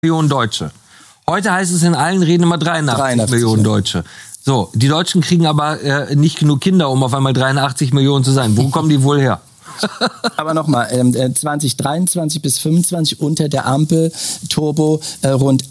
Millionen Deutsche. Heute heißt es in allen Reden immer 83 Millionen Deutsche. So, die Deutschen kriegen aber nicht genug Kinder, um auf einmal 83 Millionen zu sein. Wo kommen die wohl her? Aber nochmal, 2023 bis 2025 unter der Ampel Turbo rund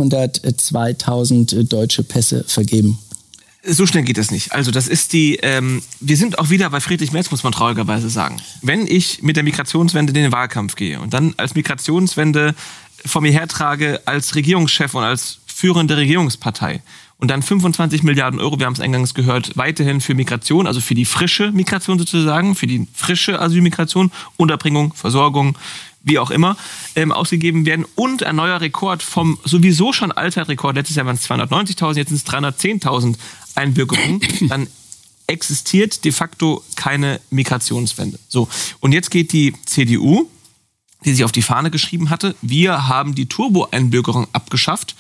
802.000 deutsche Pässe vergeben. So schnell geht das nicht. Also das ist wir sind auch wieder bei Friedrich Merz, muss man traurigerweise sagen. Wenn ich mit der Migrationswende in den Wahlkampf gehe und dann als Migrationswende vor mir hertrage als Regierungschef und als führende Regierungspartei und dann 25 Milliarden Euro, wir haben es eingangs gehört, weiterhin für Migration, also für die frische Migration sozusagen, für die frische Asylmigration, Unterbringung, Versorgung, wie auch immer, ausgegeben werden und ein neuer Rekord vom sowieso schon Allzeitrekord, letztes Jahr waren es 290.000, jetzt sind es 310.000 Einbürgerungen, dann existiert de facto keine Migrationswende. So, und jetzt geht die CDU, die sich auf die Fahne geschrieben hatte, wir haben die Turbo-Einbürgerung abgeschafft,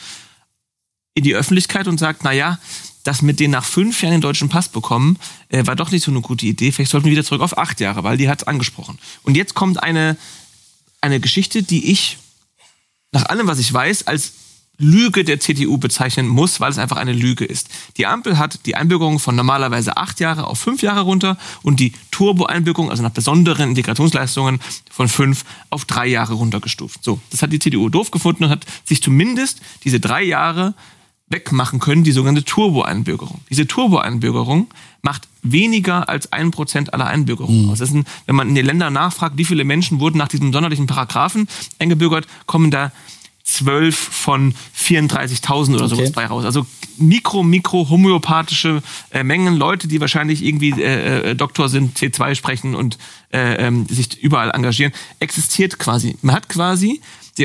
in die Öffentlichkeit und sagt, naja, das mit denen nach 5 Jahren den deutschen Pass bekommen, war doch nicht so eine gute Idee, vielleicht sollten wir wieder zurück auf 8 Jahre, weil die hat es angesprochen. Und jetzt kommt eine Geschichte, die ich nach allem, was ich weiß, als Lüge der CDU bezeichnen muss, weil es einfach eine Lüge ist. Die Ampel hat die Einbürgerung von normalerweise 8 Jahre auf 5 Jahre runter und die Turbo-Einbürgerung, also nach besonderen Integrationsleistungen, von 5 auf 3 Jahre runtergestuft. So, das hat die CDU doof gefunden und hat sich zumindest diese 3 Jahre wegmachen können, die sogenannte Turbo-Einbürgerung. Diese Turbo-Einbürgerung macht weniger als 1% aller Einbürgerungen aus. Das ist wenn man in den Ländern nachfragt, wie viele Menschen wurden nach diesem sonderlichen Paragraphen eingebürgert, kommen da 12 von 34.000 oder sowas bei raus. Also homöopathische Mengen, Leute, die wahrscheinlich irgendwie Doktor sind, C2 sprechen und sich überall engagieren, existiert quasi. Man hat quasi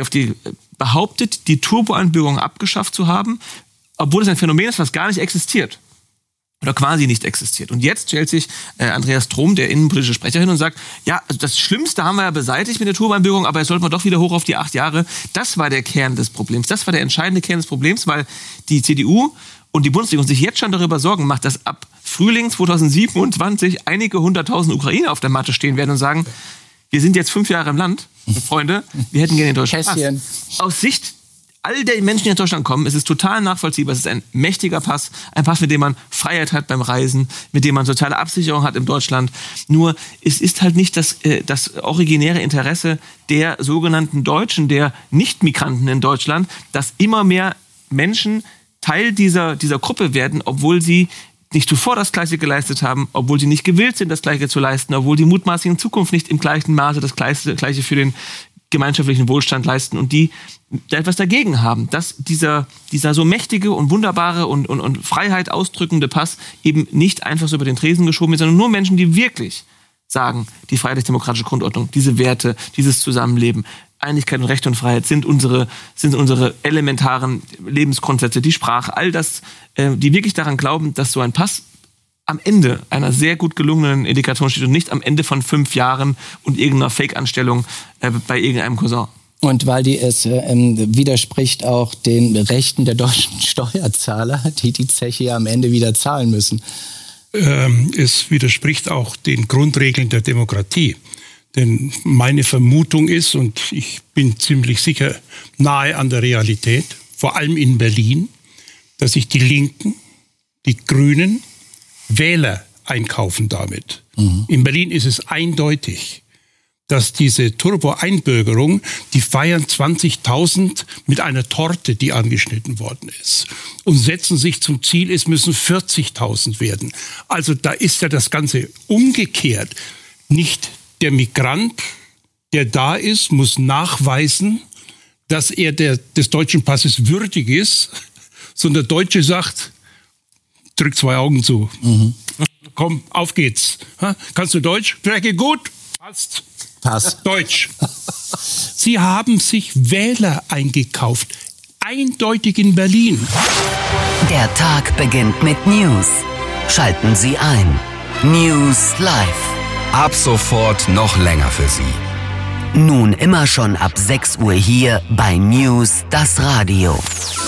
behauptet, die Turbo-Einbürgerung abgeschafft zu haben, obwohl es ein Phänomen ist, was gar nicht existiert. Oder quasi nicht existiert. Und jetzt stellt sich Andreas Trom, der innenpolitische Sprecher, hin und sagt, ja, also das Schlimmste haben wir ja beseitigt mit der Turbo-Einbürgerung, aber jetzt sollten wir doch wieder hoch auf die 8 Jahre. Das war der Kern des Problems. Das war der entscheidende Kern des Problems, weil die CDU und die Bundesregierung sich jetzt schon darüber Sorgen macht, dass ab Frühling 2027 einige 100.000 Ukrainer auf der Matte stehen werden und sagen, wir sind jetzt 5 Jahre im Land, Freunde, wir hätten gerne den deutschen Pass. Aus Sicht all der Menschen, die nach Deutschland kommen, ist es total nachvollziehbar. Es ist ein mächtiger Pass, ein Pass, mit dem man Freiheit hat beim Reisen, mit dem man soziale Absicherung hat in Deutschland. Nur es ist halt nicht das originäre Interesse der sogenannten Deutschen, der Nicht-Migranten in Deutschland, dass immer mehr Menschen Teil dieser Gruppe werden, obwohl sie nicht zuvor das Gleiche geleistet haben, obwohl sie nicht gewillt sind, das Gleiche zu leisten, obwohl die mutmaßlich in Zukunft nicht im gleichen Maße das Gleiche für den gemeinschaftlichen Wohlstand leisten und die da etwas dagegen haben, dass dieser so mächtige und wunderbare und Freiheit ausdrückende Pass eben nicht einfach so über den Tresen geschoben wird, sondern nur Menschen, die wirklich sagen, die freiheitlich-demokratische Grundordnung, diese Werte, dieses Zusammenleben, Einigkeit und Recht und Freiheit sind unsere elementaren Lebensgrundsätze, die Sprache, all das, die wirklich daran glauben, dass so ein Pass am Ende einer sehr gut gelungenen Integration steht und nicht am Ende von 5 Jahren und irgendeiner Fake-Anstellung bei irgendeinem Cousin. Und weil es widerspricht auch den Rechten der deutschen Steuerzahler, die Zeche ja am Ende wieder zahlen müssen. Es widerspricht auch den Grundregeln der Demokratie. Denn meine Vermutung ist, und ich bin ziemlich sicher nahe an der Realität, vor allem in Berlin, dass sich die Linken, die Grünen, Wähler einkaufen damit. In Berlin ist es eindeutig, dass diese Turbo-Einbürgerung, die feiern 20.000 mit einer Torte, die angeschnitten worden ist. Und setzen sich zum Ziel, es müssen 40.000 werden. Also da ist ja das Ganze umgekehrt. Nicht der Migrant, der da ist, muss nachweisen, dass er des deutschen Passes würdig ist, sondern der Deutsche sagt, drück 2 Augen zu. Komm, auf geht's. Kannst du Deutsch? Spreche gut. Passt. Deutsch. Sie haben sich Wähler eingekauft. Eindeutig in Berlin. Der Tag beginnt mit News. Schalten Sie ein. News Live. Ab sofort noch länger für Sie. Nun immer schon ab 6 Uhr hier bei News, das Radio.